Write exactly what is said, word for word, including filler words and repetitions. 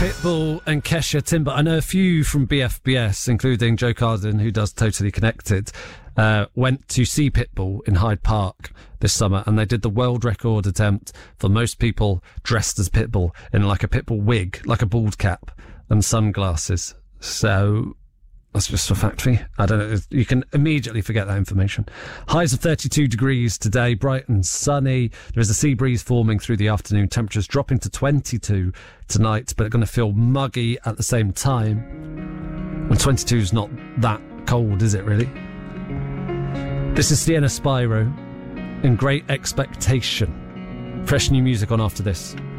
Pitbull and Kesha Timber. I know a few from B F B S, including Joe Carden, who does Totally Connected, uh, went to see Pitbull in Hyde Park this summer, and they did the world record attempt for most people dressed as Pitbull in like a Pitbull wig, like a bald cap and sunglasses. So that's just a fact for you. I don't know. You can immediately forget that information. Highs of thirty-two degrees today, bright and sunny. There is a sea breeze forming through the afternoon. Temperatures dropping to twenty-two tonight, but going to feel muggy at the same time. And twenty-two is not that cold, is it really? This is Sienna Spyro in Great Expectation. Fresh new music on after this.